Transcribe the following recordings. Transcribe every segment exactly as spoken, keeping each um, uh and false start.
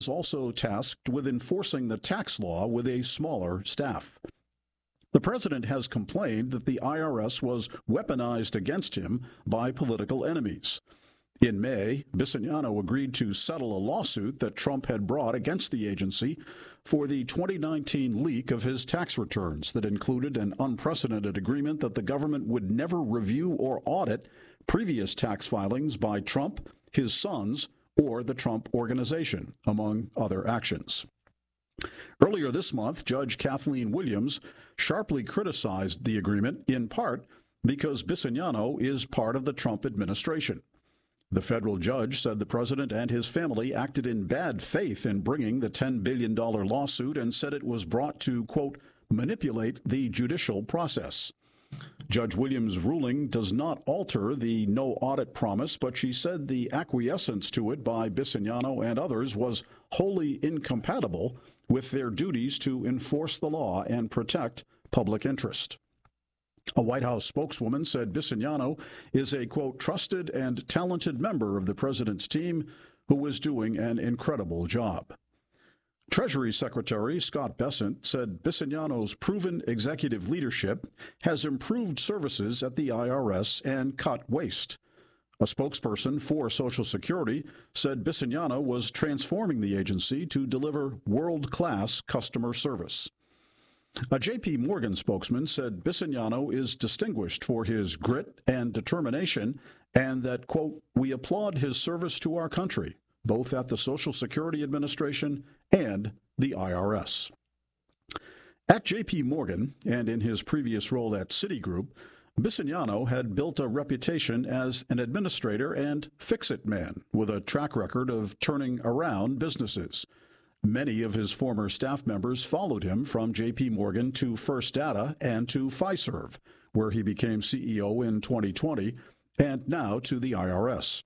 is also tasked with enforcing the tax law with a smaller staff. The president has complained that the I R S was weaponized against him by political enemies. In May, Bisignano agreed to settle a lawsuit that Trump had brought against the agency for the twenty nineteen leak of his tax returns that included an unprecedented agreement that the government would never review or audit previous tax filings by Trump, his sons, or the Trump Organization, among other actions. Earlier this month, Judge Kathleen Williams sharply criticized the agreement, in part because Bisignano is part of the Trump administration. The federal judge said the president and his family acted in bad faith in bringing the ten billion dollars lawsuit and said it was brought to, quote, manipulate the judicial process. Judge Williams' ruling does not alter the no audit promise, but she said the acquiescence to it by Bisignano and others was wholly incompatible with their duties to enforce the law and protect public interest. A White House spokeswoman said Bisignano is a, quote, trusted and talented member of the president's team who is doing an incredible job. Treasury Secretary Scott Bessent said Bisignano's proven executive leadership has improved services at the I R S and cut waste. A spokesperson for Social Security said Bisignano was transforming the agency to deliver world-class customer service. A J P Morgan spokesman said Bisignano is distinguished for his grit and determination and that, quote, we applaud his service to our country, both at the Social Security Administration and the I R S. At J P Morgan and in his previous role at Citigroup, Bisignano had built a reputation as an administrator and fix-it man with a track record of turning around businesses. Many of his former staff members followed him from J P Morgan to First Data and to Fiserv, where he became C E O in twenty twenty, and now to the I R S.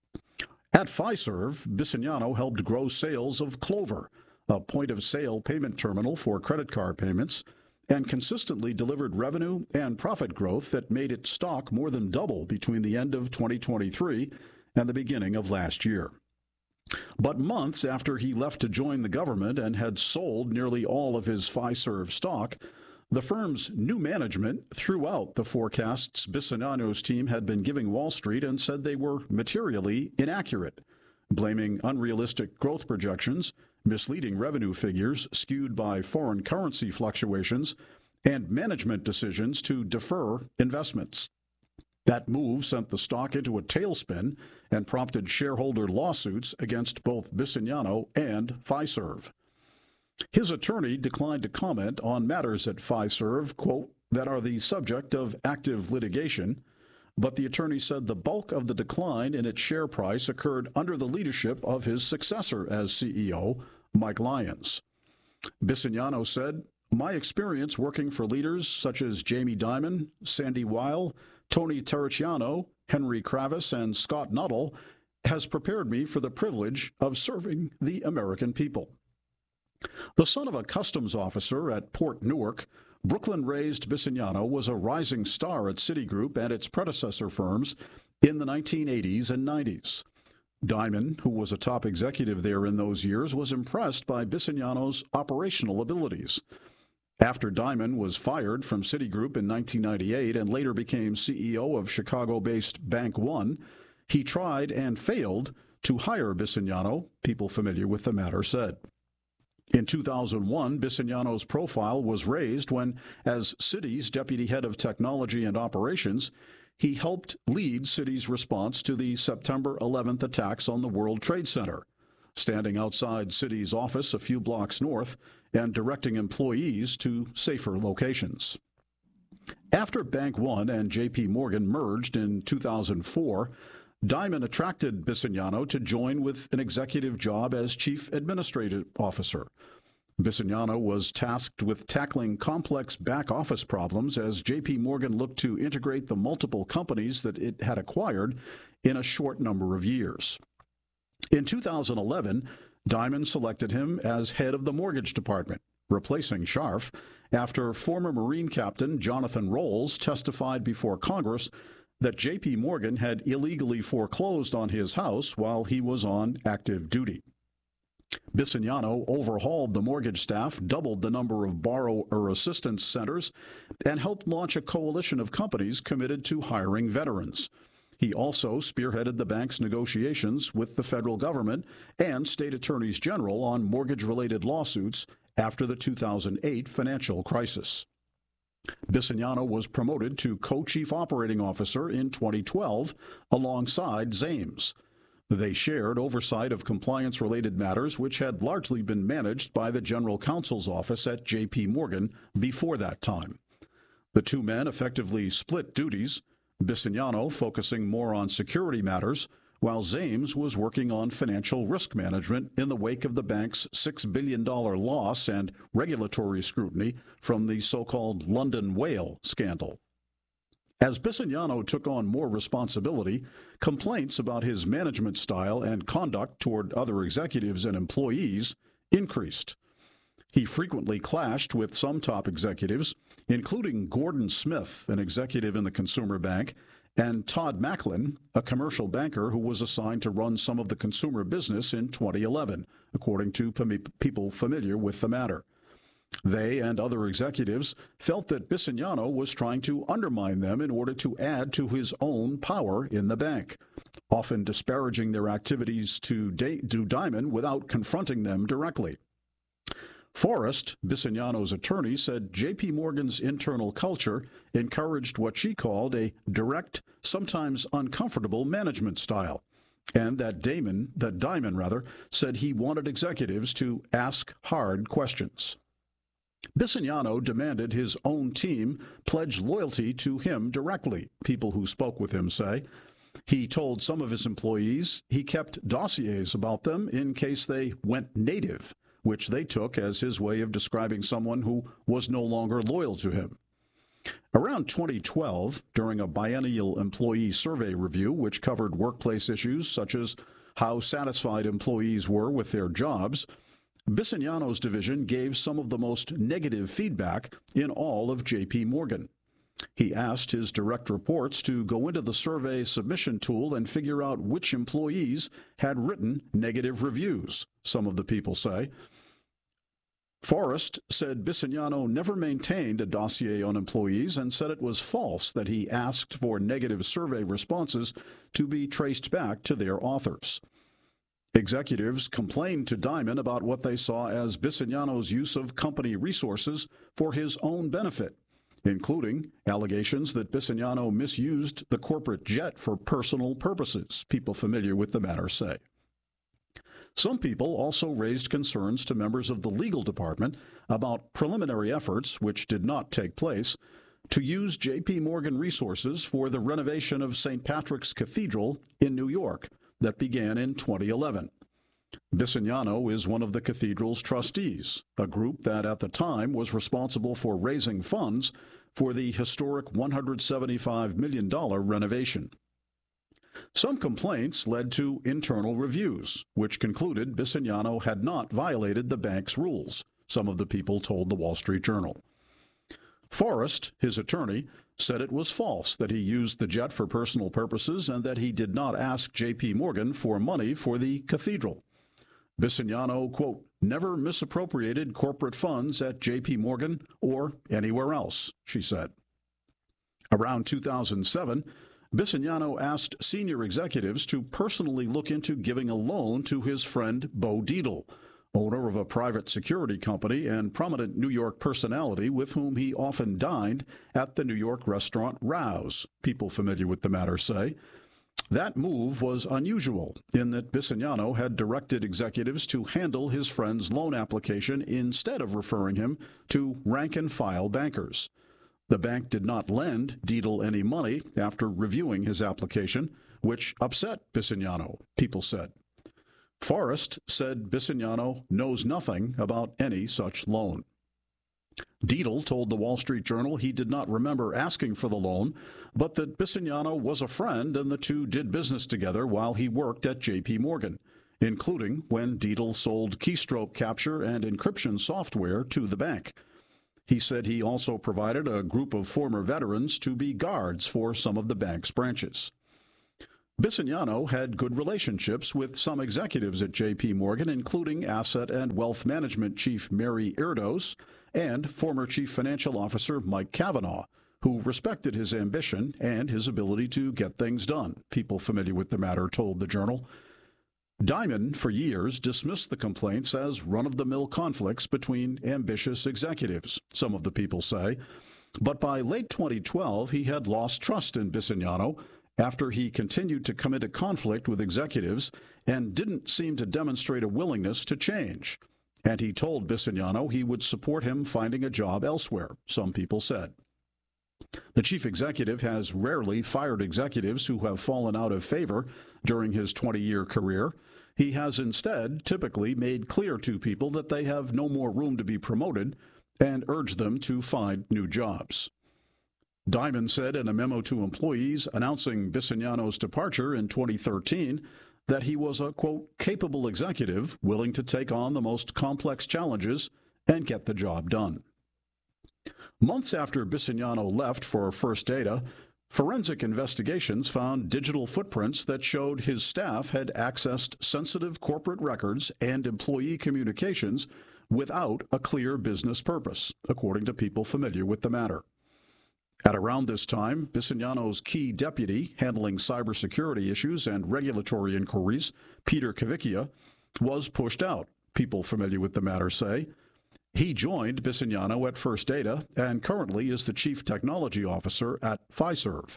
At Fiserv, Bisignano helped grow sales of Clover, a point-of-sale payment terminal for credit card payments, and consistently delivered revenue and profit growth that made its stock more than double between the end of twenty twenty-three and the beginning of last year. But months after he left to join the government and had sold nearly all of his Fiserv stock, the firm's new management threw out the forecasts Bisignano's team had been giving Wall Street and said they were materially inaccurate, blaming unrealistic growth projections, misleading revenue figures skewed by foreign currency fluctuations, and management decisions to defer investments. That move sent the stock into a tailspin and prompted shareholder lawsuits against both Bisignano and Fiserv. His attorney declined to comment on matters at Fiserv, quote, that are the subject of active litigation, but the attorney said the bulk of the decline in its share price occurred under the leadership of his successor as C E O, Mike Lyons. Bisignano said, my experience working for leaders such as Jamie Dimon, Sandy Weil, Tony Terracciano, Henry Kravis, and Scott Nuttall has prepared me for the privilege of serving the American people. The son of a customs officer at Port Newark, Brooklyn-raised Bisignano was a rising star at Citigroup and its predecessor firms in the nineteen eighties and nineties. Dimon, who was a top executive there in those years, was impressed by Bisignano's operational abilities. After Dimon was fired from Citigroup in nineteen ninety-eight and later became C E O of Chicago-based Bank One, he tried and failed to hire Bisignano, people familiar with the matter said. In two thousand one, Bisignano's profile was raised when, as Citi's deputy head of technology and operations, he helped lead Citi's response to the September eleventh attacks on the World Trade Center, standing outside Citi's office a few blocks north and directing employees to safer locations. After Bank One and J P Morgan merged in two thousand four, Dimon attracted Bisignano to join with an executive job as chief administrative officer. Bisignano was tasked with tackling complex back-office problems as J P Morgan looked to integrate the multiple companies that it had acquired in a short number of years. In two thousand eleven, Dimon selected him as head of the mortgage department, replacing Scharf, after former Marine Captain Jonathan Rolls testified before Congress that J P Morgan had illegally foreclosed on his house while he was on active duty. Bisignano overhauled the mortgage staff, doubled the number of borrower assistance centers, and helped launch a coalition of companies committed to hiring veterans. He also spearheaded the bank's negotiations with the federal government and state attorneys general on mortgage-related lawsuits after the two thousand eight financial crisis. Bisignano was promoted to co-chief operating officer in twenty twelve alongside Zames. They shared oversight of compliance-related matters which had largely been managed by the general counsel's office at J P Morgan before that time. The two men effectively split duties, Bisignano focusing more on security matters, while Zames was working on financial risk management in the wake of the bank's six billion dollars loss and regulatory scrutiny from the so-called London Whale scandal. As Bisignano took on more responsibility, complaints about his management style and conduct toward other executives and employees increased. He frequently clashed with some top executives, including Gordon Smith, an executive in the Consumer Bank, and Todd Macklin, a commercial banker who was assigned to run some of the consumer business in twenty eleven, according to people familiar with the matter. They and other executives felt that Bisignano was trying to undermine them in order to add to his own power in the bank, often disparaging their activities to do Dimon without confronting them directly. Forrest, Bisignano's attorney, said J P Morgan's internal culture encouraged what she called a direct, sometimes uncomfortable management style, and that Damon, that Dimon rather, said he wanted executives to ask hard questions. Bisignano demanded his own team pledge loyalty to him directly, people who spoke with him say. He told some of his employees he kept dossiers about them in case they went native, which they took as his way of describing someone who was no longer loyal to him. Around twenty twelve, during a biennial employee survey review which covered workplace issues such as how satisfied employees were with their jobs, Bisignano's division gave some of the most negative feedback in all of J P Morgan. He asked his direct reports to go into the survey submission tool and figure out which employees had written negative reviews, some of the people say. Forrest said Bisignano never maintained a dossier on employees and said it was false that he asked for negative survey responses to be traced back to their authors. Executives complained to Dimon about what they saw as Bisignano's use of company resources for his own benefit, including allegations that Bisignano misused the corporate jet for personal purposes, people familiar with the matter say. Some people also raised concerns to members of the legal department about preliminary efforts, which did not take place, to use J P Morgan resources for the renovation of Saint Patrick's Cathedral in New York that began in twenty eleven. Bisignano is one of the cathedral's trustees, a group that at the time was responsible for raising funds for the historic one hundred seventy-five million dollars renovation. Some complaints led to internal reviews, which concluded Bisignano had not violated the bank's rules, some of the people told the Wall Street Journal. Forrest, his attorney, said it was false that he used the jet for personal purposes and that he did not ask J P Morgan for money for the cathedral. Bisignano, quote, never misappropriated corporate funds at J P Morgan or anywhere else, she said. Around two thousand seven, Bisignano asked senior executives to personally look into giving a loan to his friend Bo Dietl, owner of a private security company and prominent New York personality with whom he often dined at the New York restaurant Rouse, people familiar with the matter say. That move was unusual in that Bisignano had directed executives to handle his friend's loan application instead of referring him to rank-and-file bankers. The bank did not lend Dietl any money after reviewing his application, which upset Bisignano, people said. Forrest said Bisignano knows nothing about any such loan. Dietl told the Wall Street Journal he did not remember asking for the loan, but that Bisignano was a friend and the two did business together while he worked at J P Morgan, including when Dietl sold keystroke capture and encryption software to the bank. He said he also provided a group of former veterans to be guards for some of the bank's branches. Bisignano had good relationships with some executives at J P. Morgan, including Asset and Wealth Management Chief Mary Erdos and former Chief Financial Officer Mike Cavanaugh, who respected his ambition and his ability to get things done, people familiar with the matter told the Journal. Dimon, for years, dismissed the complaints as run-of-the-mill conflicts between ambitious executives, some of the people say. But by late twenty twelve, he had lost trust in Bisignano after he continued to come into conflict with executives and didn't seem to demonstrate a willingness to change. And he told Bisignano he would support him finding a job elsewhere, some people said. The chief executive has rarely fired executives who have fallen out of favor during his twenty-year career. He has instead typically made clear to people that they have no more room to be promoted and urged them to find new jobs. Dimon said in a memo to employees announcing Bisignano's departure in twenty thirteen that he was a, quote, capable executive willing to take on the most complex challenges and get the job done. Months after Bisignano left for First Data, forensic investigations found digital footprints that showed his staff had accessed sensitive corporate records and employee communications without a clear business purpose, according to people familiar with the matter. At around this time, Bisignano's key deputy handling cybersecurity issues and regulatory inquiries, Peter Kavickia, was pushed out, people familiar with the matter say. He joined Bisignano at First Data and currently is the chief technology officer at Fiserv.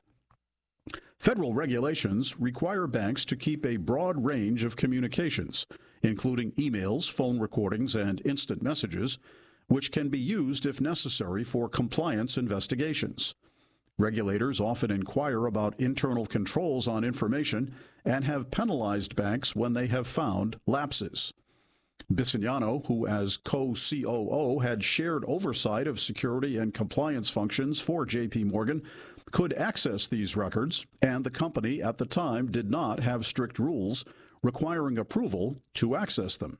Federal regulations require banks to keep a broad range of communications, including emails, phone recordings, and instant messages, which can be used if necessary for compliance investigations. Regulators often inquire about internal controls on information and have penalized banks when they have found lapses. Bisignano, who as co-C O O had shared oversight of security and compliance functions for J P. Morgan, could access these records, and the company at the time did not have strict rules requiring approval to access them.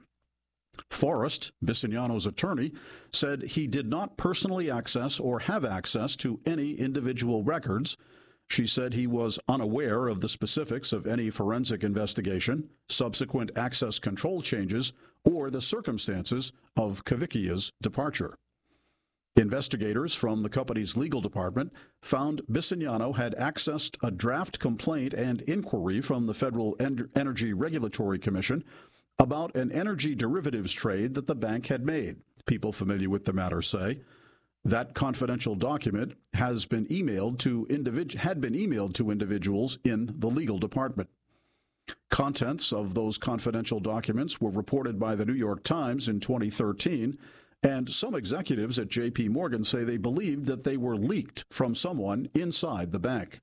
Forrest, Bisignano's attorney, said he did not personally access or have access to any individual records. She said he was unaware of the specifics of any forensic investigation, subsequent access control changes, or the circumstances of Kavickia's departure. Investigators from the company's legal department found Bisignano had accessed a draft complaint and inquiry from the Federal Energy Regulatory Commission about an energy derivatives trade that the bank had made, people familiar with the matter say. That confidential document has been emailed to individ- had been emailed to individuals in the legal department. Contents of those confidential documents were reported by the New York Times in twenty thirteen, and some executives at J P. Morgan say they believed that they were leaked from someone inside the bank.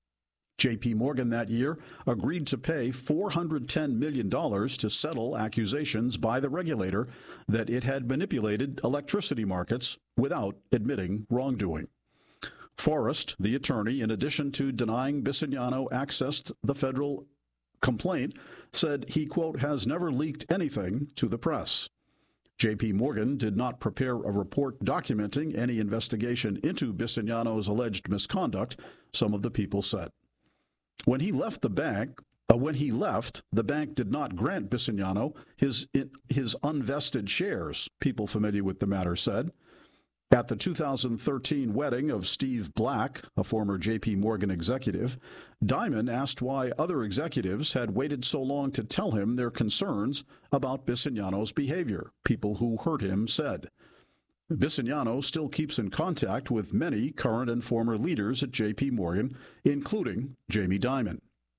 J P. Morgan that year agreed to pay four hundred ten million dollars to settle accusations by the regulator that it had manipulated electricity markets without admitting wrongdoing. Forrest, the attorney, in addition to denying Bisignano accessed the federal complaint, said he, quote, has never leaked anything to the press. J P. Morgan did not prepare a report documenting any investigation into Bisignano's alleged misconduct, some of the people said. When he left the bank, uh, when he left, the bank did not grant Bisignano his his unvested shares, people familiar with the matter said. At the two thousand thirteen wedding of Steve Black, a former J P. Morgan executive, Dimon asked why other executives had waited so long to tell him their concerns about Bisignano's behavior, people who heard him said. Bisignano still keeps in contact with many current and former leaders at J P. Morgan, including Jamie Dimon.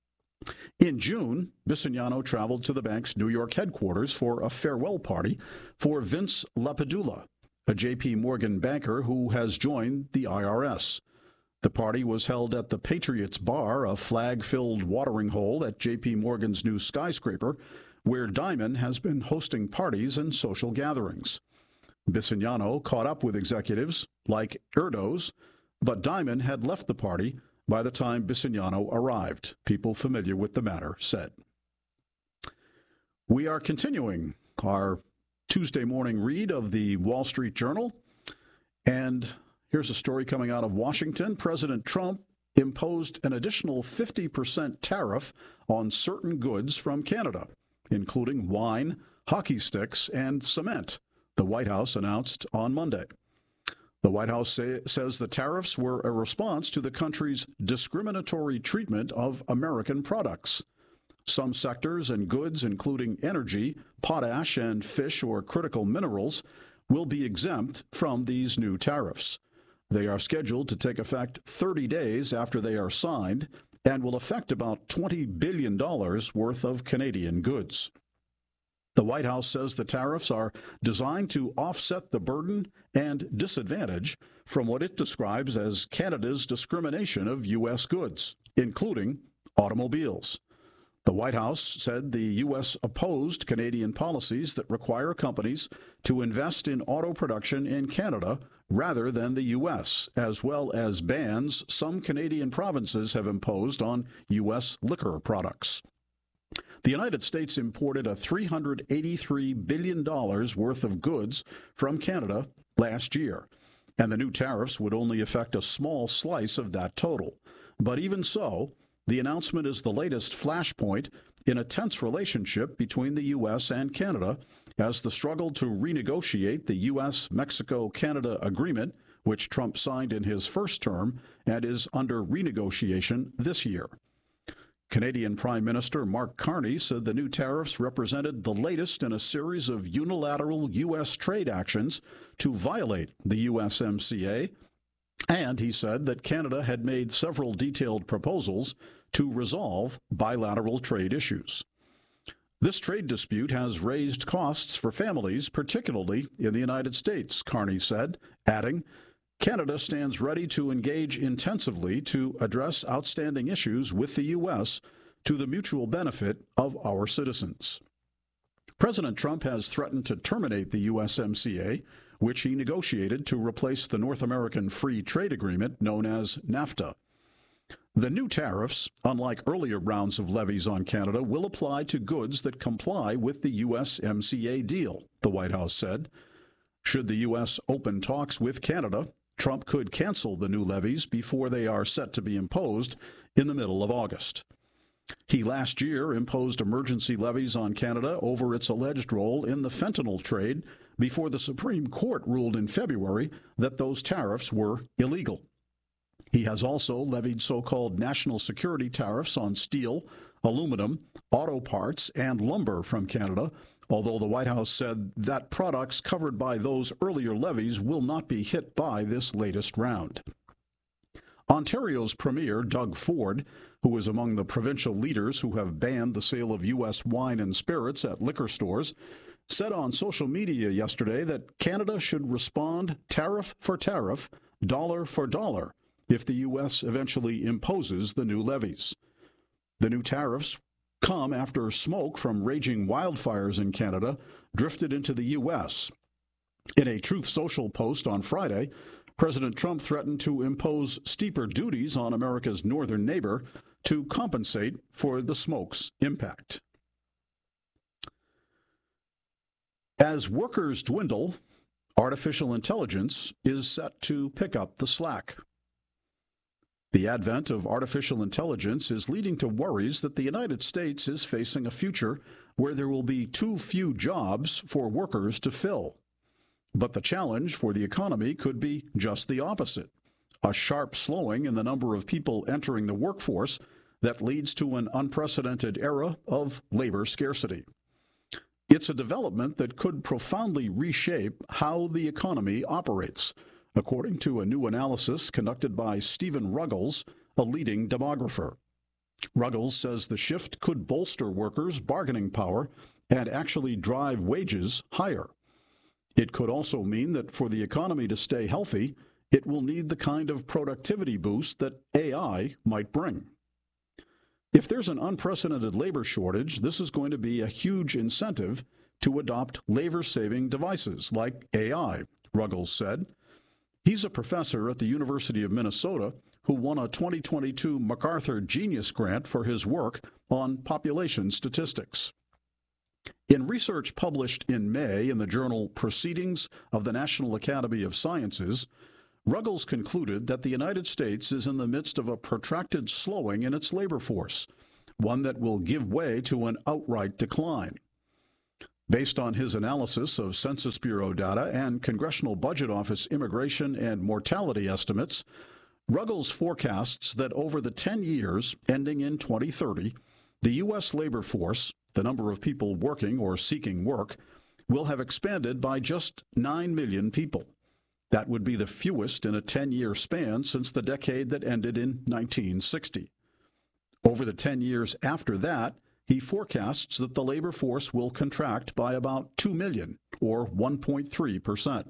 In June, Bisignano traveled to the bank's New York headquarters for a farewell party for Vince LaPadula, a J P. Morgan banker who has joined the I R S. The party was held at the Patriots Bar, a flag-filled watering hole at J P. Morgan's new skyscraper, where Dimon has been hosting parties and social gatherings. Bisignano caught up with executives like Erdos, but Dimon had left the party by the time Bisignano arrived, people familiar with the matter said. We are continuing our Tuesday morning read of the Wall Street Journal, and here's a story coming out of Washington. President Trump imposed an additional fifty percent tariff on certain goods from Canada, including wine, hockey sticks, and cement, the White House announced on Monday. The White House say, says the tariffs were a response to the country's discriminatory treatment of American products. Some sectors and goods, including energy, potash, and fish or critical minerals, will be exempt from these new tariffs. They are scheduled to take effect thirty days after they are signed and will affect about twenty billion dollars worth of Canadian goods. The White House says the tariffs are designed to offset the burden and disadvantage from what it describes as Canada's discrimination of U S goods, including automobiles. The White House said the U S opposed Canadian policies that require companies to invest in auto production in Canada rather than the U S, as well as bans some Canadian provinces have imposed on U S liquor products. The United States imported a three hundred eighty-three billion dollars worth of goods from Canada last year, and the new tariffs would only affect a small slice of that total. But even so, the announcement is the latest flashpoint in a tense relationship between the U S and Canada as the struggle to renegotiate the U S Mexico Canada agreement, which Trump signed in his first term and is under renegotiation this year. Canadian Prime Minister Mark Carney said the new tariffs represented the latest in a series of unilateral U S trade actions to violate the U S M C A, and he said that Canada had made several detailed proposals to resolve bilateral trade issues. This trade dispute has raised costs for families, particularly in the United States, Carney said, adding, Canada stands ready to engage intensively to address outstanding issues with the U S to the mutual benefit of our citizens. President Trump has threatened to terminate the U S M C A, which he negotiated to replace the North American Free Trade Agreement known as NAFTA. The new tariffs, unlike earlier rounds of levies on Canada, will apply to goods that comply with the U S M C A deal, the White House said. Should the U S open talks with Canada, Trump could cancel the new levies before they are set to be imposed in the middle of August. He last year imposed emergency levies on Canada over its alleged role in the fentanyl trade before the Supreme Court ruled in February that those tariffs were illegal. He has also levied so-called national security tariffs on steel, aluminum, auto parts, and lumber from Canada, although the White House said that products covered by those earlier levies will not be hit by this latest round. Ontario's Premier, Doug Ford, who is among the provincial leaders who have banned the sale of U S wine and spirits at liquor stores, said on social media yesterday that Canada should respond tariff for tariff, dollar for dollar, if the U S eventually imposes the new levies. The new tariffs come after smoke from raging wildfires in Canada drifted into the U S. In a Truth Social post on Friday, President Trump threatened to impose steeper duties on America's northern neighbor to compensate for the smoke's impact. As workers dwindle, artificial intelligence is set to pick up the slack. The advent of artificial intelligence is leading to worries that the United States is facing a future where there will be too few jobs for workers to fill. But the challenge for the economy could be just the opposite, a sharp slowing in the number of people entering the workforce that leads to an unprecedented era of labor scarcity. It's a development that could profoundly reshape how the economy operates, according to a new analysis conducted by Stephen Ruggles, a leading demographer. Ruggles says the shift could bolster workers' bargaining power and actually drive wages higher. It could also mean that for the economy to stay healthy, it will need the kind of productivity boost that A I might bring. If there's an unprecedented labor shortage, this is going to be a huge incentive to adopt labor-saving devices like A I, Ruggles said. He's a professor at the University of Minnesota who won a twenty twenty-two MacArthur Genius Grant for his work on population statistics. In research published in May in the journal Proceedings of the National Academy of Sciences, Ruggles concluded that the United States is in the midst of a protracted slowing in its labor force, one that will give way to an outright decline. Based on his analysis of Census Bureau data and Congressional Budget Office immigration and mortality estimates, Ruggles forecasts that over the ten years ending in twenty thirty, the U S labor force, the number of people working or seeking work, will have expanded by just nine million people. That would be the fewest in a ten-year span since the decade that ended in nineteen sixty. Over the ten years after that, he forecasts that the labor force will contract by about two million, or one point three percent.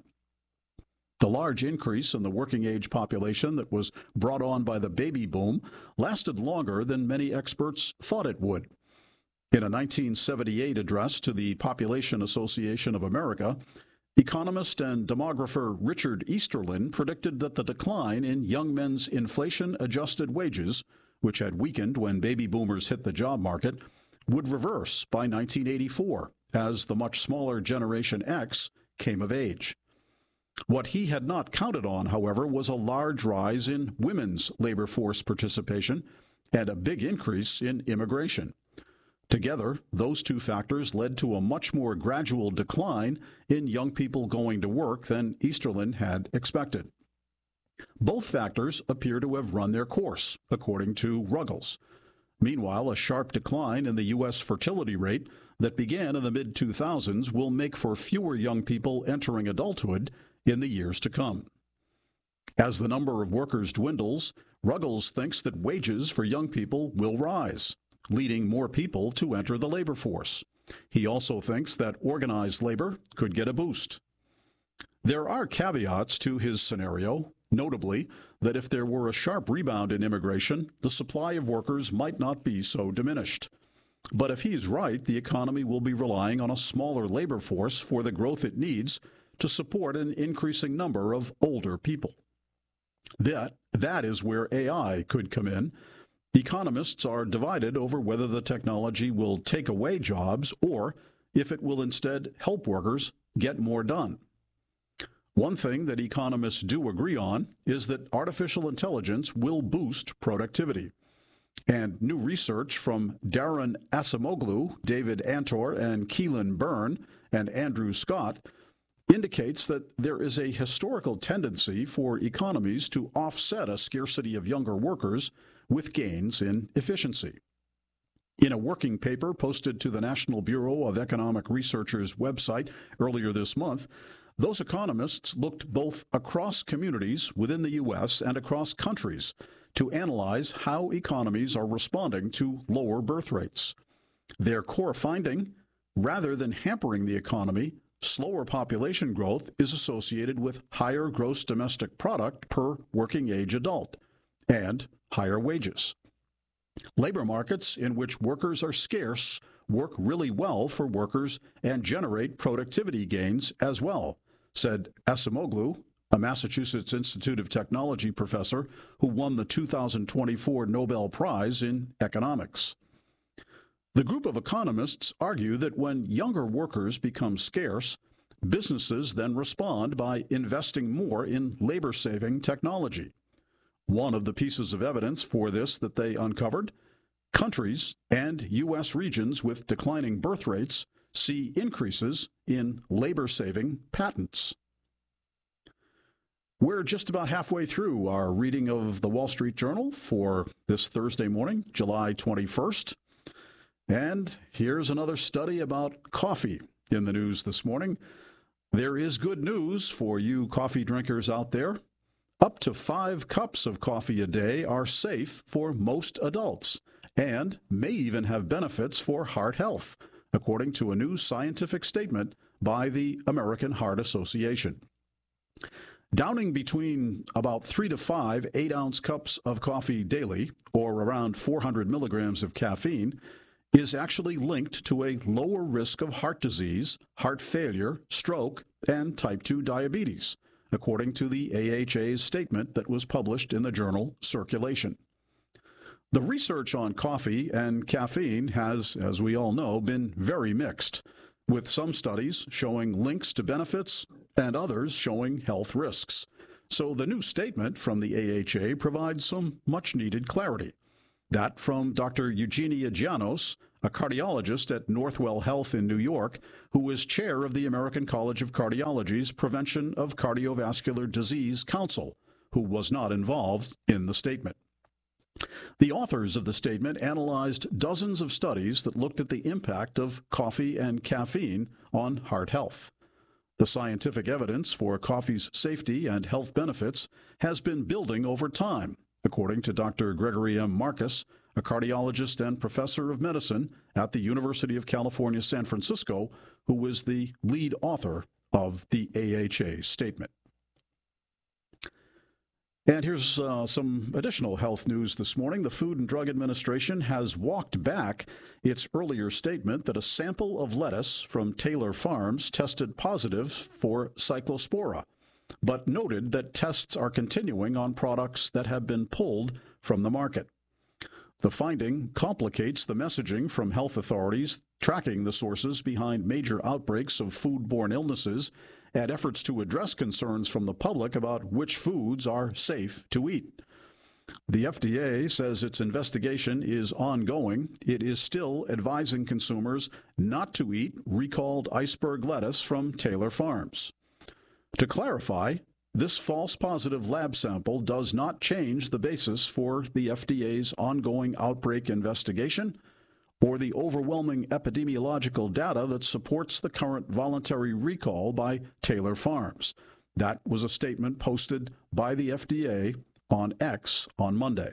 The large increase in the working-age population that was brought on by the baby boom lasted longer than many experts thought it would. In a nineteen seventy-eight address to the Population Association of America, economist and demographer Richard Easterlin predicted that the decline in young men's inflation-adjusted wages, which had weakened when baby boomers hit the job market, would reverse by nineteen eighty-four as the much smaller Generation X came of age. What he had not counted on, however, was a large rise in women's labor force participation and a big increase in immigration. Together, those two factors led to a much more gradual decline in young people going to work than Easterlin had expected. Both factors appear to have run their course, according to Ruggles. Meanwhile, a sharp decline in the U S fertility rate that began in the mid two thousands will make for fewer young people entering adulthood in the years to come. As the number of workers dwindles, Ruggles thinks that wages for young people will rise, leading more people to enter the labor force. He also thinks that organized labor could get a boost. There are caveats to his scenario, notably that if there were a sharp rebound in immigration, the supply of workers might not be so diminished. But if he's right, the economy will be relying on a smaller labor force for the growth it needs to support an increasing number of older people. That, that is where A I could come in. Economists are divided over whether the technology will take away jobs or if it will instead help workers get more done. One thing that economists do agree on is that artificial intelligence will boost productivity. And new research from Daron Acemoglu, David Antor, and Keelan Byrne, and Andrew Scott indicates that there is a historical tendency for economies to offset a scarcity of younger workers with gains in efficiency. In a working paper posted to the National Bureau of Economic Research's website earlier this month, those economists looked both across communities within the U S and across countries to analyze how economies are responding to lower birth rates. Their core finding, rather than hampering the economy, slower population growth is associated with higher gross domestic product per working age adult and higher wages. Labor markets in which workers are scarce work really well for workers and generate productivity gains as well, said Acemoglu, a Massachusetts Institute of Technology professor who won the two thousand twenty-four Nobel Prize in Economics. The group of economists argue that when younger workers become scarce, businesses then respond by investing more in labor-saving technology. One of the pieces of evidence for this that they uncovered, countries and U S regions with declining birth rates see increases in labor-saving patents. We're just about halfway through our reading of the Wall Street Journal for this Thursday morning, July twenty-first. And here's another study about coffee in the news this morning. There is good news for you coffee drinkers out there. Up to five cups of coffee a day are safe for most adults and may even have benefits for heart health, according to a new scientific statement by the American Heart Association. Downing between about three to five eight-ounce cups of coffee daily, or around four hundred milligrams of caffeine, is actually linked to a lower risk of heart disease, heart failure, stroke, and type two diabetes, according to the A H A's statement that was published in the journal Circulation. The research on coffee and caffeine has, as we all know, been very mixed, with some studies showing links to benefits and others showing health risks. So the new statement from the A H A provides some much-needed clarity. That from Doctor Eugenia Gianos, a cardiologist at Northwell Health in New York, who is chair of the American College of Cardiology's Prevention of Cardiovascular Disease Council, who was not involved in the statement. The authors of the statement analyzed dozens of studies that looked at the impact of coffee and caffeine on heart health. The scientific evidence for coffee's safety and health benefits has been building over time, according to Doctor Gregory M. Marcus, a cardiologist and professor of medicine at the University of California, San Francisco, who is the lead author of the A H A statement. And here's uh, some additional health news this morning. The Food and Drug Administration has walked back its earlier statement that a sample of lettuce from Taylor Farms tested positive for Cyclospora, but noted that tests are continuing on products that have been pulled from the market. The finding complicates the messaging from health authorities tracking the sources behind major outbreaks of foodborne illnesses and efforts to address concerns from the public about which foods are safe to eat. The F D A says its investigation is ongoing. It is still advising consumers not to eat recalled iceberg lettuce from Taylor Farms. To clarify, this false positive lab sample does not change the basis for the F D A's ongoing outbreak investigation or the overwhelming epidemiological data that supports the current voluntary recall by Taylor Farms. That was a statement posted by the F D A on X on Monday.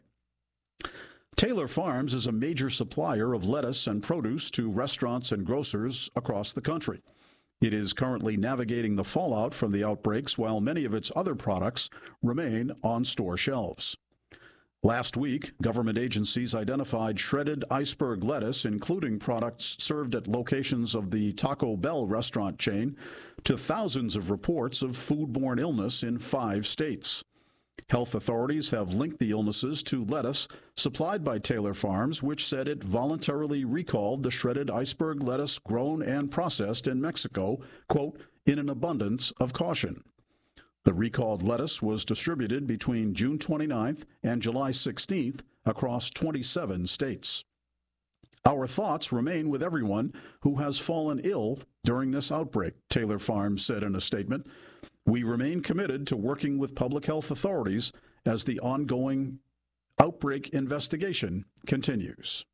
Taylor Farms is a major supplier of lettuce and produce to restaurants and grocers across the country. It is currently navigating the fallout from the outbreaks while many of its other products remain on store shelves. Last week, government agencies identified shredded iceberg lettuce, including products served at locations of the Taco Bell restaurant chain, to thousands of reports of foodborne illness in five states. Health authorities have linked the illnesses to lettuce supplied by Taylor Farms, which said it voluntarily recalled the shredded iceberg lettuce grown and processed in Mexico, quote, in an abundance of caution. The recalled lettuce was distributed between June twenty-ninth and July sixteenth across twenty-seven states. Our thoughts remain with everyone who has fallen ill during this outbreak, Taylor Farms said in a statement. We remain committed to working with public health authorities as the ongoing outbreak investigation continues.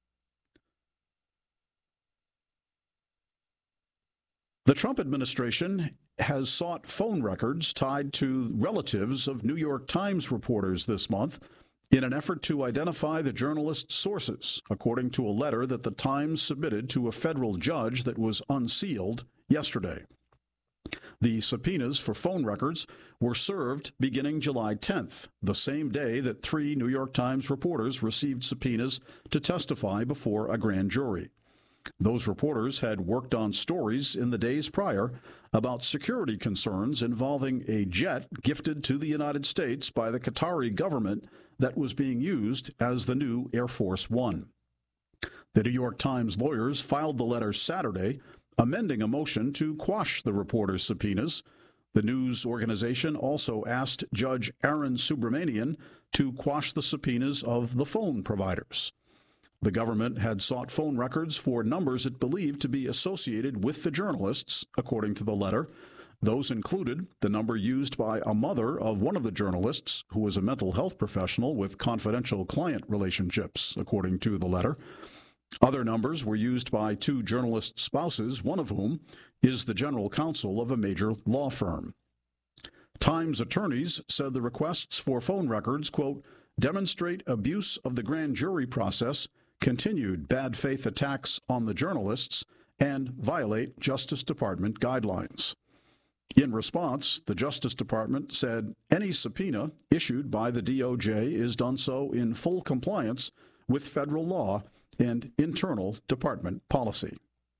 The Trump administration has sought phone records tied to relatives of New York Times reporters this month in an effort to identify the journalists' sources, according to a letter that the Times submitted to a federal judge that was unsealed yesterday. The subpoenas for phone records were served beginning July tenth, the same day that three New York Times reporters received subpoenas to testify before a grand jury. Those reporters had worked on stories in the days prior about security concerns involving a jet gifted to the United States by the Qatari government that was being used as the new Air Force One. The New York Times lawyers filed the letter Saturday, amending a motion to quash the reporters' subpoenas. The news organization also asked Judge Aaron Subramanian to quash the subpoenas of the phone providers. The government had sought phone records for numbers it believed to be associated with the journalists, according to the letter. Those included the number used by a mother of one of the journalists, who was a mental health professional with confidential client relationships, according to the letter. Other numbers were used by two journalist spouses, one of whom is the general counsel of a major law firm. Times attorneys said the requests for phone records, quote, demonstrate abuse of the grand jury process, continued bad faith attacks on the journalists, and violate Justice Department guidelines. In response, the Justice Department said any subpoena issued by the D O J is done so in full compliance with federal law and internal department policy.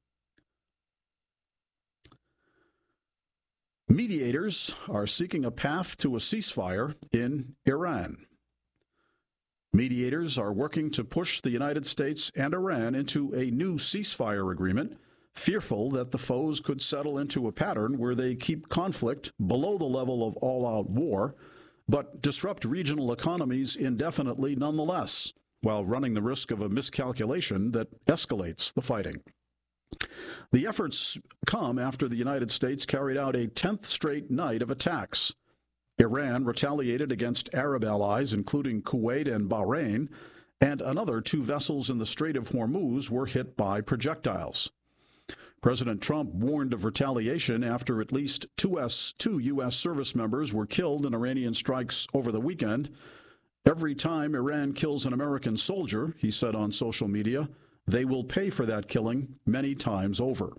Mediators are seeking a path to a ceasefire in Iran. Mediators are working to push the United States and Iran into a new ceasefire agreement fearful that the foes could settle into a pattern where they keep conflict below the level of all-out war, but disrupt regional economies indefinitely nonetheless, while running the risk of a miscalculation that escalates the fighting. The efforts come after the United States carried out a tenth straight night of attacks. Iran retaliated against Arab allies, including Kuwait and Bahrain, and another two vessels in the Strait of Hormuz were hit by projectiles. President Trump warned of retaliation after at least two, S, two U S service members were killed in Iranian strikes over the weekend. Every time Iran kills an American soldier, he said on social media, they will pay for that killing many times over.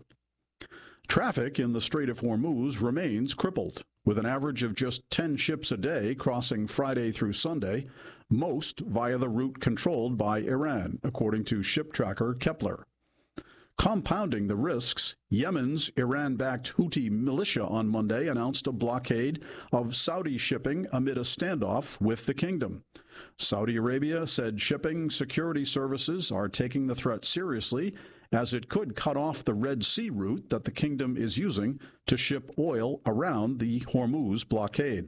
Traffic in the Strait of Hormuz remains crippled, with an average of just ten ships a day crossing Friday through Sunday, most via the route controlled by Iran, according to ship tracker Kepler. Compounding the risks, Yemen's Iran-backed Houthi militia on Monday announced a blockade of Saudi shipping amid a standoff with the kingdom. Saudi Arabia said shipping security services are taking the threat seriously, as it could cut off the Red Sea route that the kingdom is using to ship oil around the Hormuz blockade.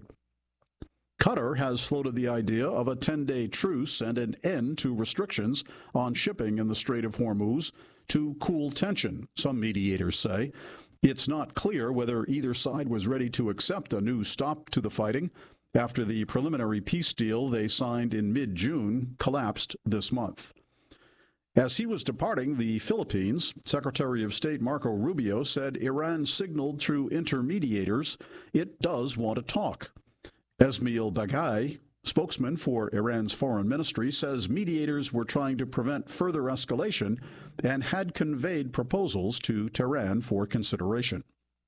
Qatar has floated the idea of a ten-day truce and an end to restrictions on shipping in the Strait of Hormuz to cool tension, some mediators say. It's not clear whether either side was ready to accept a new stop to the fighting after the preliminary peace deal they signed in mid-June collapsed this month. As he was departing the Philippines, Secretary of State Marco Rubio said Iran signaled through intermediators it does want to talk. Esmail Baghaei, spokesman for Iran's foreign ministry, says mediators were trying to prevent further escalation and had conveyed proposals to Tehran for consideration.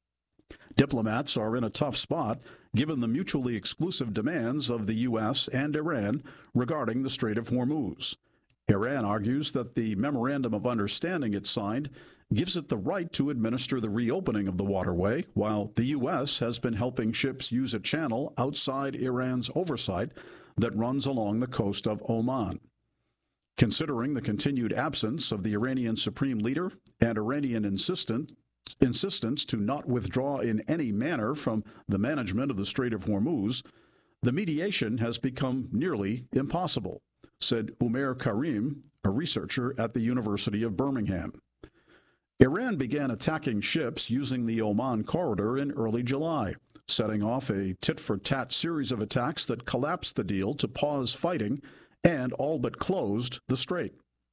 Diplomats are in a tough spot given the mutually exclusive demands of the U S and Iran regarding the Strait of Hormuz. Iran argues that the memorandum of understanding it signed gives it the right to administer the reopening of the waterway, while the U S has been helping ships use a channel outside Iran's oversight that runs along the coast of Oman. Considering the continued absence of the Iranian supreme leader and Iranian insistent, insistence to not withdraw in any manner from the management of the Strait of Hormuz, the mediation has become nearly impossible, said Umair Karim, a researcher at the University of Birmingham. Iran began attacking ships using the Oman corridor in early July, setting off a tit-for-tat series of attacks that collapsed the deal to pause fighting and all but closed the strait.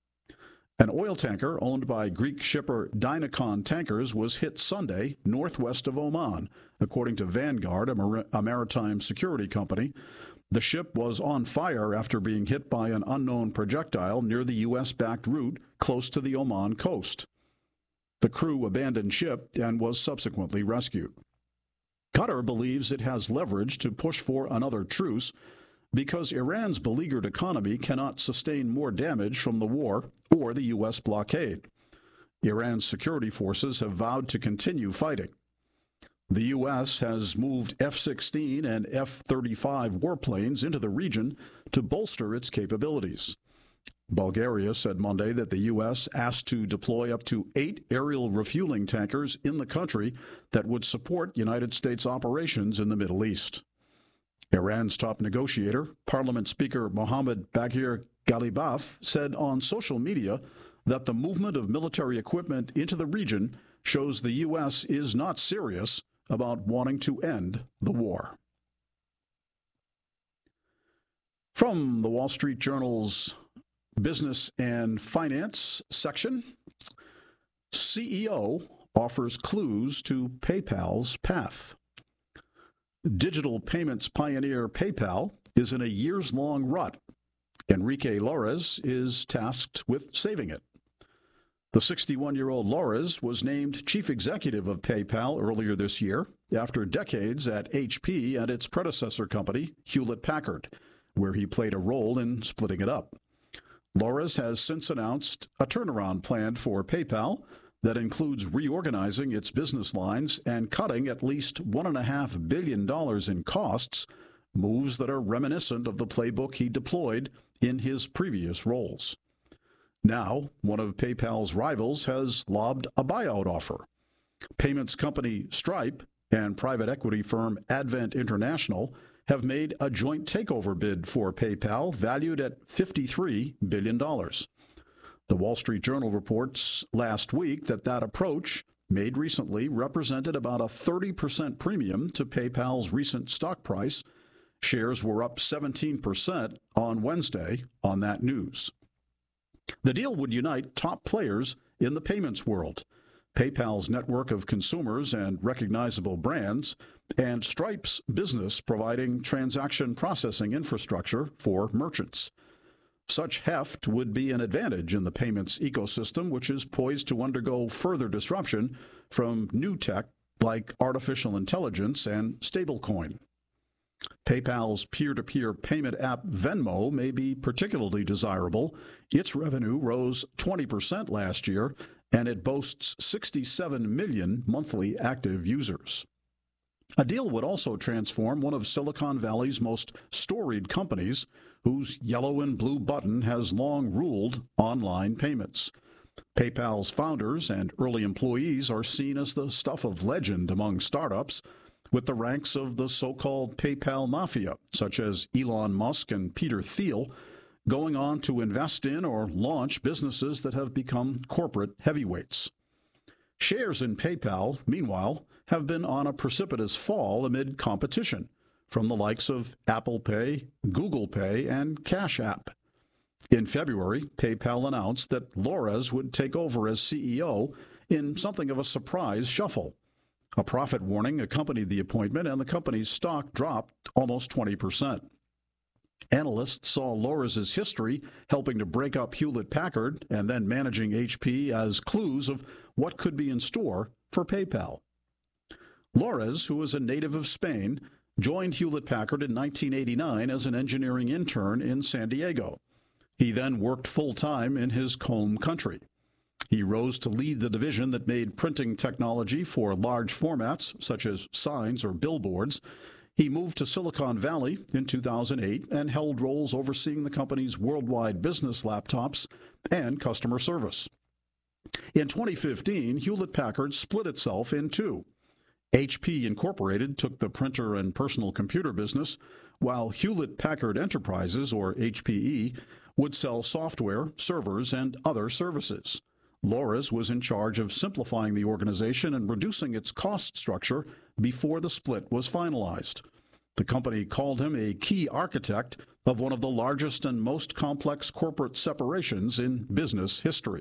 An oil tanker owned by Greek shipper Dynacon Tankers was hit Sunday northwest of Oman, according to Vanguard, a, mar- a maritime security company. The ship was on fire after being hit by an unknown projectile near the U S-backed route close to the Oman coast. The crew abandoned ship and was subsequently rescued. Qatar believes it has leverage to push for another truce because Iran's beleaguered economy cannot sustain more damage from the war or the U S blockade. Iran's security forces have vowed to continue fighting. The U S has moved F sixteen and F thirty-five warplanes into the region to bolster its capabilities. Bulgaria said Monday that the U S asked to deploy up to eight aerial refueling tankers in the country that would support United States operations in the Middle East. Iran's top negotiator, Parliament Speaker Mohammad Baghir Ghalibaf, said on social media that the movement of military equipment into the region shows the U S is not serious about wanting to end the war. From the Wall Street Journal's Business and Finance section, C E O offers clues to PayPal's path. Digital payments pioneer PayPal is in a years-long rut. Enrique Lores is tasked with saving it. The sixty-one-year-old Lores was named chief executive of PayPal earlier this year after decades at H P and its predecessor company, Hewlett-Packard, where he played a role in splitting it up. Lores has since announced a turnaround plan for PayPal that includes reorganizing its business lines and cutting at least one point five billion dollars in costs, moves that are reminiscent of the playbook he deployed in his previous roles. Now, one of PayPal's rivals has lobbed a buyout offer. Payments company Stripe and private equity firm Advent International have made a joint takeover bid for PayPal valued at fifty-three billion dollars. The Wall Street Journal reports last week that that approach, made recently, represented about a thirty percent premium to PayPal's recent stock price. Shares were up seventeen percent on Wednesday on that news. The deal would unite top players in the payments world, PayPal's network of consumers and recognizable brands, and Stripe's business providing transaction processing infrastructure for merchants. Such heft would be an advantage in the payments ecosystem, which is poised to undergo further disruption from new tech like artificial intelligence and stablecoin. PayPal's peer-to-peer payment app Venmo may be particularly desirable. Its revenue rose twenty percent last year, and it boasts sixty-seven million monthly active users. A deal would also transform one of Silicon Valley's most storied companies, whose yellow and blue button has long ruled online payments. PayPal's founders and early employees are seen as the stuff of legend among startups, with the ranks of the so-called PayPal mafia, such as Elon Musk and Peter Thiel, going on to invest in or launch businesses that have become corporate heavyweights. Shares in PayPal, meanwhile, have been on a precipitous fall amid competition from the likes of Apple Pay, Google Pay, and Cash App. In February, PayPal announced that Lorez would take over as C E O in something of a surprise shuffle. A profit warning accompanied the appointment, and the company's stock dropped almost twenty percent. Analysts saw Lorez's history helping to break up Hewlett-Packard and then managing H P as clues of what could be in store for PayPal. Lorez, who is a native of Spain, joined Hewlett-Packard in nineteen eighty-nine as an engineering intern in San Diego. He then worked full-time in his home country. He rose to lead the division that made printing technology for large formats, such as signs or billboards. He moved to Silicon Valley in two thousand eight and held roles overseeing the company's worldwide business laptops and customer service. In twenty fifteen, Hewlett-Packard split itself in two. H P Incorporated took the printer and personal computer business, while Hewlett-Packard Enterprises, or H P E, would sell software, servers, and other services. Lorez was in charge of simplifying the organization and reducing its cost structure before the split was finalized. The company called him a key architect of one of the largest and most complex corporate separations in business history.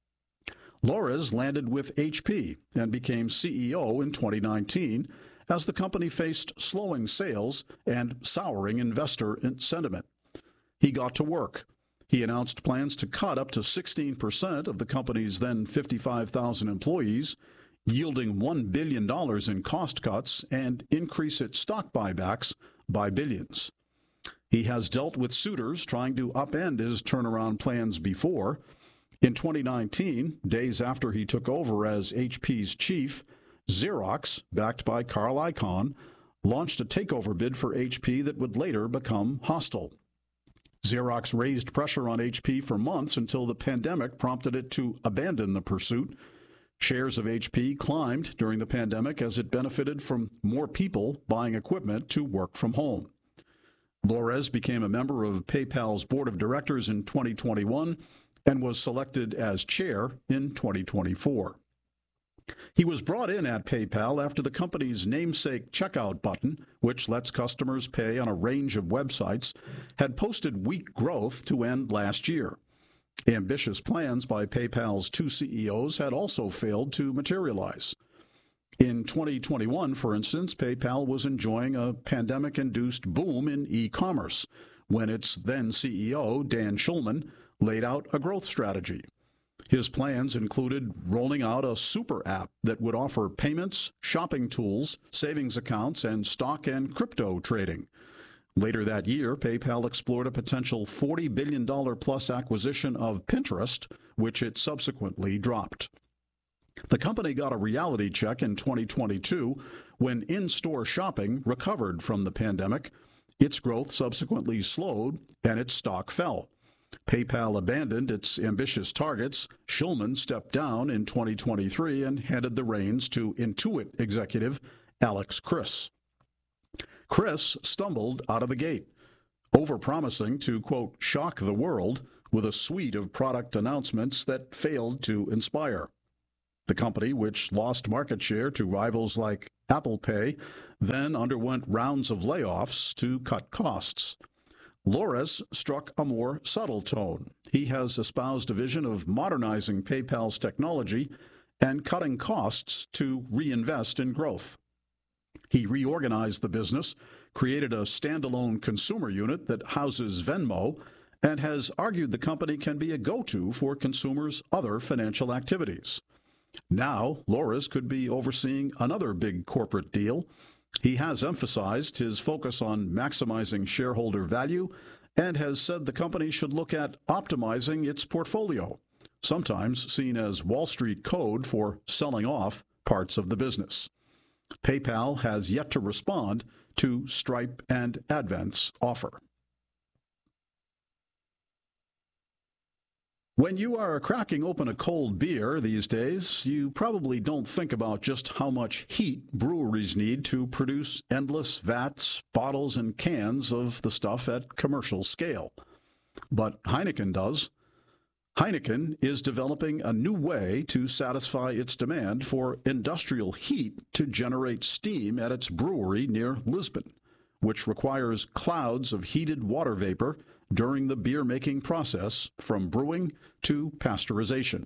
Lorez landed with H P and became C E O in twenty nineteen as the company faced slowing sales and souring investor sentiment. He got to work. He announced plans to cut up to sixteen percent of the company's then fifty-five thousand employees, yielding one billion dollars in cost cuts, and increase its stock buybacks by billions. He has dealt with suitors trying to upend his turnaround plans before. In twenty nineteen, days after he took over as H P's chief, Xerox, backed by Carl Icahn, launched a takeover bid for H P that would later become hostile. Xerox raised pressure on H P for months until the pandemic prompted it to abandon the pursuit. Shares of H P climbed during the pandemic as it benefited from more people buying equipment to work from home. Lorez became a member of PayPal's board of directors in twenty twenty-one and was selected as chair in twenty twenty-four. He was brought in at PayPal after the company's namesake checkout button, which lets customers pay on a range of websites, had posted weak growth to end last year. Ambitious plans by PayPal's two C E Os had also failed to materialize. In twenty twenty-one, for instance, PayPal was enjoying a pandemic-induced boom in e-commerce when its then C E O, Dan Schulman, laid out a growth strategy. His plans included rolling out a super app that would offer payments, shopping tools, savings accounts, and stock and crypto trading. Later that year, PayPal explored a potential forty billion dollars plus acquisition of Pinterest, which it subsequently dropped. The company got a reality check in twenty twenty-two when in-store shopping recovered from the pandemic. Its growth subsequently slowed and its stock fell. PayPal abandoned its ambitious targets. Schulman stepped down in twenty twenty-three and handed the reins to Intuit executive Alex Chriss. Chriss stumbled out of the gate, overpromising to, quote, shock the world with a suite of product announcements that failed to inspire. The company, which lost market share to rivals like Apple Pay, then underwent rounds of layoffs to cut costs. Loris struck a more subtle tone. He has espoused a vision of modernizing PayPal's technology and cutting costs to reinvest in growth. He reorganized the business, created a standalone consumer unit that houses Venmo, and has argued the company can be a go-to for consumers' other financial activities. Now, Loris could be overseeing another big corporate deal. He has emphasized his focus on maximizing shareholder value and has said the company should look at optimizing its portfolio, sometimes seen as Wall Street code for selling off parts of the business. PayPal has yet to respond to Stripe and Advent's offer. When you are cracking open a cold beer these days, you probably don't think about just how much heat breweries need to produce endless vats, bottles, and cans of the stuff at commercial scale. But Heineken does. Heineken is developing a new way to satisfy its demand for industrial heat to generate steam at its brewery near Lisbon, which requires clouds of heated water vapor during the beer-making process from brewing to pasteurization.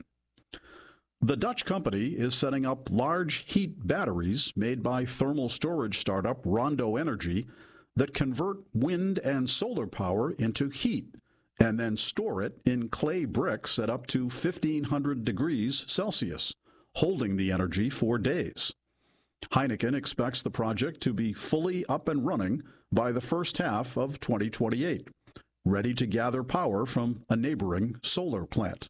The Dutch company is setting up large heat batteries made by thermal storage startup Rondo Energy that convert wind and solar power into heat and then store it in clay bricks at up to fifteen hundred degrees Celsius, holding the energy for days. Heineken expects the project to be fully up and running by the first half of twenty twenty-eight, ready to gather power from a neighboring solar plant.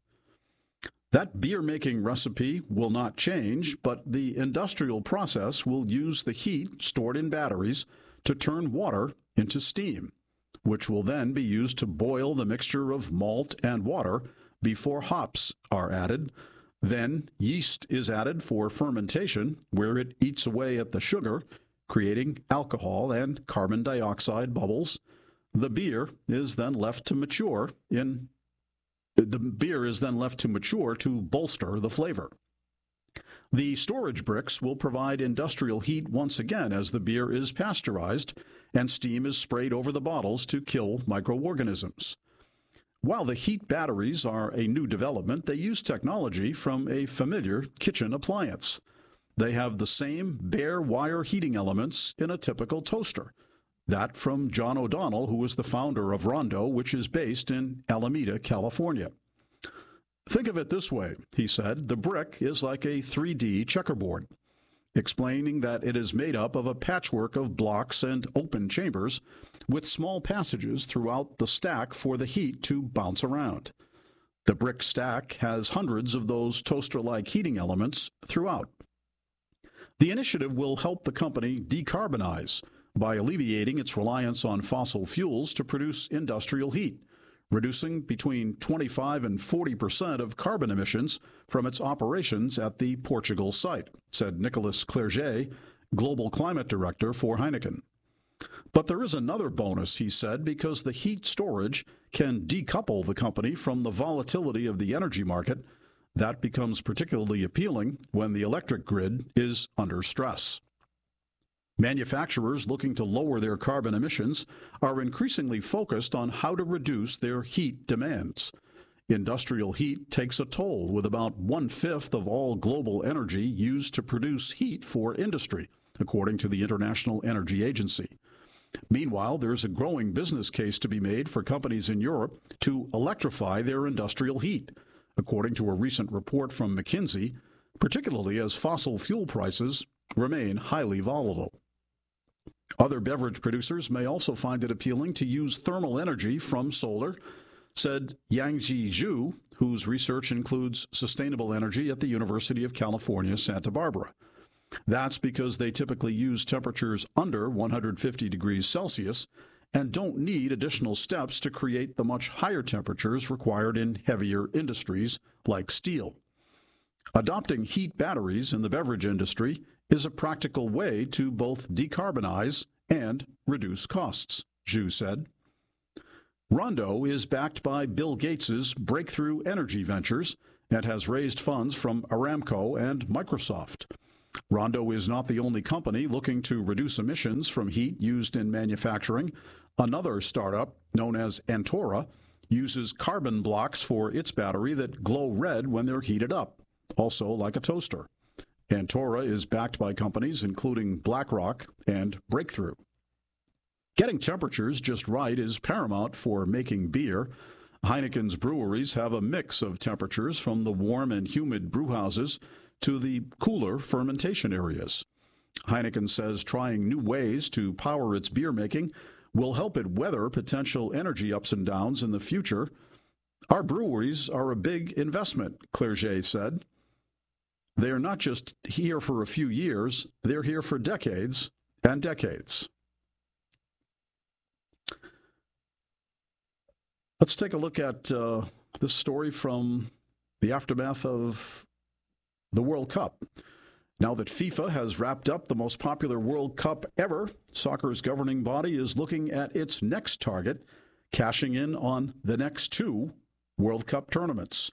That beer-making recipe will not change, but the industrial process will use the heat stored in batteries to turn water into steam, which will then be used to boil the mixture of malt and water before hops are added. Then yeast is added for fermentation, where it eats away at the sugar, creating alcohol and carbon dioxide bubbles. The beer is then left to mature in the beer is then left to mature to bolster the flavor. The storage bricks will provide industrial heat once again as the beer is pasteurized and steam is sprayed over the bottles to kill microorganisms. While the heat batteries are a new development, they use technology from a familiar kitchen appliance. They have the same bare wire heating elements in a typical toaster. That from John O'Donnell, who is the founder of Rondo, which is based in Alameda, California. Think of it this way, he said, the brick is like a three D checkerboard, explaining that it is made up of a patchwork of blocks and open chambers with small passages throughout the stack for the heat to bounce around. The brick stack has hundreds of those toaster-like heating elements throughout. The initiative will help the company decarbonize by alleviating its reliance on fossil fuels to produce industrial heat, reducing between twenty-five and forty percent of carbon emissions from its operations at the Portugal site, said Nicolas Clerget, Global Climate Director for Heineken. But there is another bonus, he said, because the heat storage can decouple the company from the volatility of the energy market. That becomes particularly appealing when the electric grid is under stress. Manufacturers looking to lower their carbon emissions are increasingly focused on how to reduce their heat demands. Industrial heat takes a toll, with about one-fifth of all global energy used to produce heat for industry, according to the International Energy Agency. Meanwhile, there's a growing business case to be made for companies in Europe to electrify their industrial heat, according to a recent report from McKinsey, particularly as fossil fuel prices remain highly volatile. Other beverage producers may also find it appealing to use thermal energy from solar, said Yangji Zhu, whose research includes sustainable energy at the University of California, Santa Barbara. That's because they typically use temperatures under one hundred fifty degrees Celsius and don't need additional steps to create the much higher temperatures required in heavier industries like steel. Adopting heat batteries in the beverage industry is a practical way to both decarbonize and reduce costs, Zhu said. Rondo is backed by Bill Gates' Breakthrough Energy Ventures and has raised funds from Aramco and Microsoft. Rondo is not the only company looking to reduce emissions from heat used in manufacturing. Another startup, known as Antora, uses carbon blocks for its battery that glow red when they're heated up, also like a toaster. Antora is backed by companies including BlackRock and Breakthrough. Getting temperatures just right is paramount for making beer. Heineken's breweries have a mix of temperatures from the warm and humid brewhouses to the cooler fermentation areas. Heineken says trying new ways to power its beer making will help it weather potential energy ups and downs in the future. Our breweries are a big investment, Clerget said. They are not just here for a few years, they're here for decades and decades. Let's take a look at uh, this story from the aftermath of the World Cup. Now that FIFA has wrapped up the most popular World Cup ever, soccer's governing body is looking at its next target, cashing in on the next two World Cup tournaments.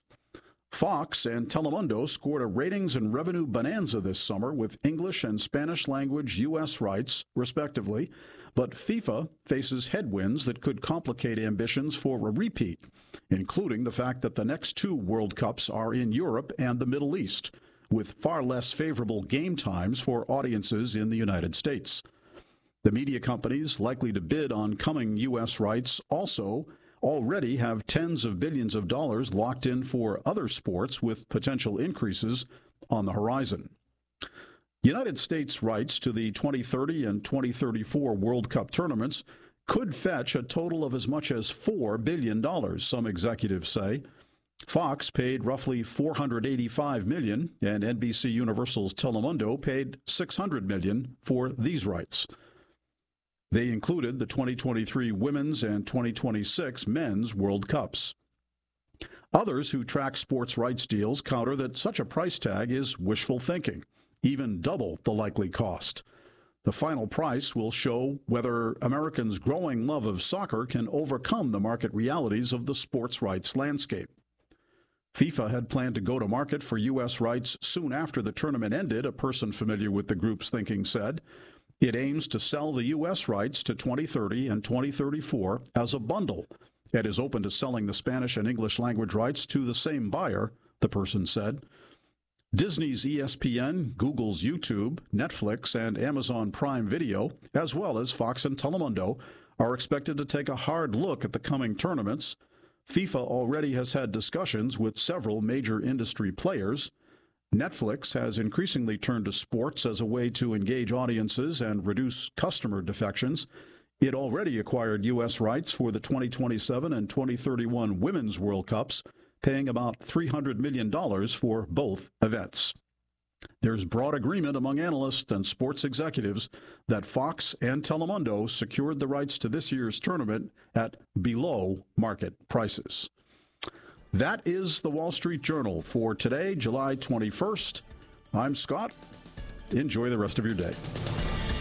Fox and Telemundo scored a ratings and revenue bonanza this summer with English and Spanish language U S rights, respectively, but FIFA faces headwinds that could complicate ambitions for a repeat, including the fact that the next two World Cups are in Europe and the Middle East, with far less favorable game times for audiences in the United States. The media companies likely to bid on coming U S rights also already have tens of billions of dollars locked in for other sports with potential increases on the horizon. United States rights to the twenty thirty and twenty thirty-four World Cup tournaments could fetch a total of as much as four billion dollars, some executives say. Fox paid roughly four hundred eighty-five million dollars, and N B C Universal's Telemundo paid six hundred million dollars for these rights. They included the twenty twenty-three Women's and twenty twenty-six Men's World Cups. Others who track sports rights deals counter that such a price tag is wishful thinking, even double the likely cost. The final price will show whether Americans' growing love of soccer can overcome the market realities of the sports rights landscape. FIFA had planned to go to market for U S rights soon after the tournament ended, a person familiar with the group's thinking said. It aims to sell the U S rights to twenty thirty and twenty thirty-four as a bundle and is open to selling the Spanish and English language rights to the same buyer, the person said. Disney's E S P N, Google's YouTube, Netflix, and Amazon Prime Video, as well as Fox and Telemundo, are expected to take a hard look at the coming tournaments. FIFA already has had discussions with several major industry players. Netflix has increasingly turned to sports as a way to engage audiences and reduce customer defections. It already acquired U S rights for the twenty twenty-seven and twenty thirty-one Women's World Cups, paying about three hundred million dollars for both events. There's broad agreement among analysts and sports executives that Fox and Telemundo secured the rights to this year's tournament at below market prices. That is the Wall Street Journal for today, July twenty-first. I'm Scott. Enjoy the rest of your day.